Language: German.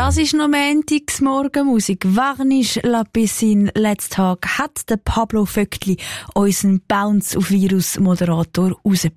Das ist noch Montagsmorgenmusik. Varnish la Piscine. Let's Talk hat der Pablo Vöckli unseren Bounce auf Virus Moderator rausgebracht.